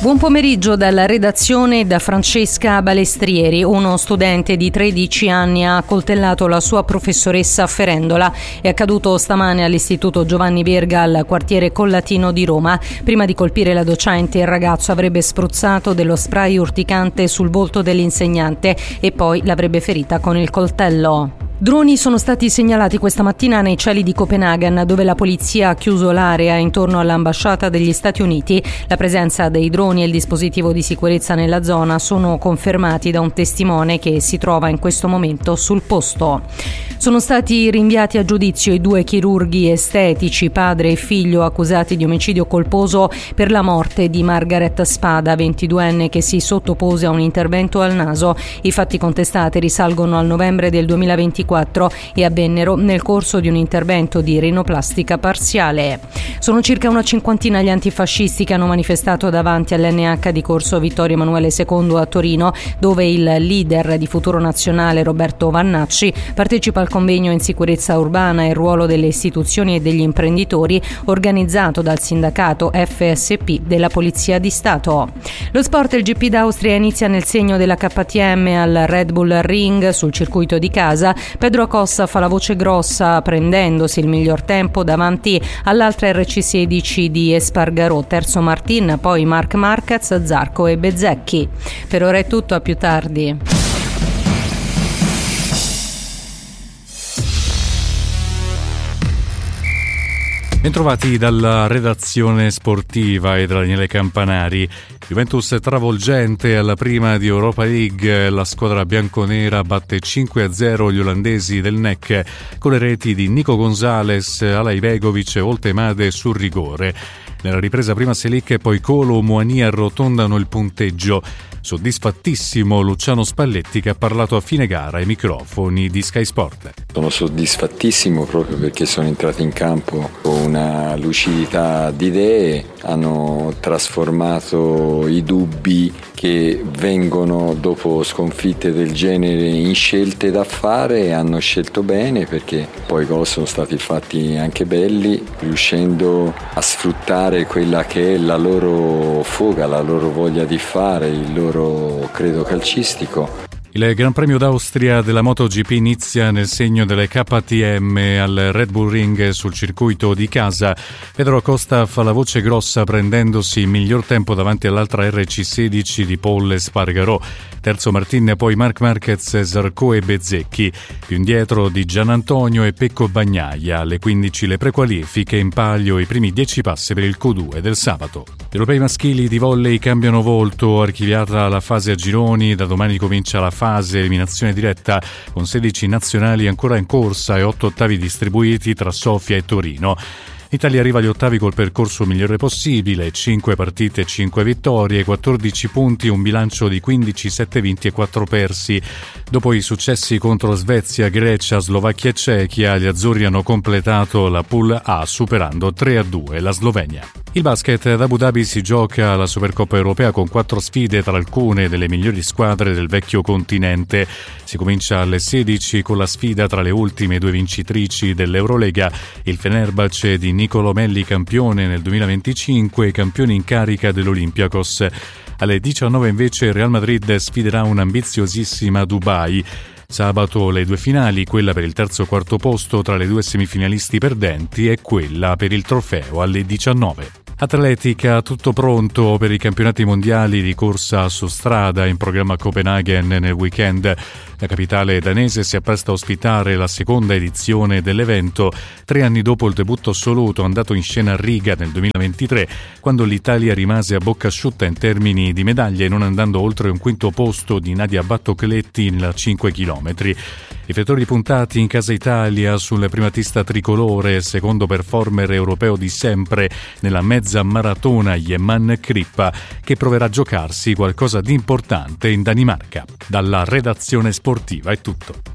Buon pomeriggio dalla redazione da Francesca Balestrieri. Uno studente di 13 anni ha accoltellato la sua professoressa ferendola. È accaduto stamane all'Istituto Giovanni Verga al quartiere Collatino di Roma. Prima di colpire la docente, il ragazzo avrebbe spruzzato dello spray urticante sul volto dell'insegnante e poi l'avrebbe ferita con il coltello. Droni sono stati segnalati questa mattina nei cieli di Copenaghen, dove la polizia ha chiuso l'area intorno all'ambasciata degli Stati Uniti. La presenza dei droni e il dispositivo di sicurezza nella zona sono confermati da un testimone che si trova in questo momento sul posto. Sono stati rinviati a giudizio i 2 chirurghi estetici, padre e figlio, accusati di omicidio colposo per la morte di Margaret Spada, 22enne, che si sottopose a un intervento al naso. I fatti contestati risalgono al novembre del 2024 e avvennero nel corso di un intervento di rinoplastica parziale. Sono circa una cinquantina gli antifascisti che hanno manifestato davanti all'NH di Corso Vittorio Emanuele II a Torino, dove il leader di Futuro Nazionale Roberto Vannacci partecipa al convegno in sicurezza urbana e il ruolo delle istituzioni e degli imprenditori, organizzato dal sindacato FSP della Polizia di Stato. Lo sport e il GP d'Austria inizia nel segno della KTM al Red Bull Ring sul circuito di casa. Pedro Acosta fa la voce grossa prendendosi il miglior tempo davanti all'altra RC16 di Espargarò, terzo Martin, poi Marc Marquez, Zarco e Bezzecchi. Per ora è tutto, a più tardi. Bentrovati dalla redazione sportiva e da Daniele Campanari. Juventus travolgente alla prima di Europa League, la squadra bianconera batte 5-0 gli olandesi del NEC con le reti di Nico Gonzalez, Alay Begovic e Oltemade sul rigore. Nella ripresa prima Selic e poi Colo Muani arrotondano il punteggio. Soddisfattissimo Luciano Spalletti, che ha parlato a fine gara ai microfoni di Sky Sport. Sono soddisfattissimo proprio perché sono entrati in campo con una lucidità di idee, hanno trasformato i dubbi che vengono dopo sconfitte del genere in scelte da fare, e hanno scelto bene perché poi i gol sono stati fatti anche belli, riuscendo a sfruttare quella che è la loro foga, la loro voglia di fare, il loro credo calcistico. Il Gran Premio d'Austria della MotoGP inizia nel segno delle KTM al Red Bull Ring sul circuito di casa. Pedro Acosta fa la voce grossa prendendosi il miglior tempo davanti all'altra RC16 di Paul Espargarò. Terzo Martin, poi Marc Marquez, Zarco e Bezzecchi. Più indietro di Gianantonio e Pecco Bagnaia. Alle 15 le prequalifiche, in palio i primi 10 passi per il Q2 del sabato. Gli europei maschili di volley cambiano volto, archiviata la fase a gironi, da domani comincia la fase eliminazione diretta con 16 nazionali ancora in corsa e 8 ottavi distribuiti tra Sofia e Torino. L'Italia arriva agli ottavi col percorso migliore possibile, 5 partite, 5 vittorie, 14 punti, un bilancio di 15, 7 vinti e 4 persi. Dopo i successi contro Svezia, Grecia, Slovacchia e Cechia, gli azzurri hanno completato la Pool A superando 3-2 la Slovenia. Il basket ad Abu Dhabi si gioca la Supercoppa europea con 4 sfide tra alcune delle migliori squadre del vecchio continente. Si comincia alle 16 con la sfida tra le ultime 2 vincitrici dell'Eurolega, il Fenerbahce di Niccolò Melli, campione nel 2025 e campione in carica dell'Olympiakos. Alle 19 invece il Real Madrid sfiderà un'ambiziosissima Dubai. Sabato le 2 finali, quella per il terzo e quarto posto tra le 2 semifinalisti perdenti e quella per il trofeo alle 19. Atletica, tutto pronto per i campionati mondiali di corsa su strada in programma a Copenaghen nel weekend. La capitale danese si appresta a ospitare la seconda edizione dell'evento, 3 anni dopo il debutto assoluto andato in scena a Riga nel 2023, quando l'Italia rimase a bocca asciutta in termini di medaglie, non andando oltre un quinto posto di Nadia Battocletti nella 5 km. Riflettori puntati in casa Italia sul primatista tricolore, secondo performer europeo di sempre nella mezza maratona Yeman Crippa, che proverà a giocarsi qualcosa di importante in Danimarca. Dalla redazione sportiva è tutto.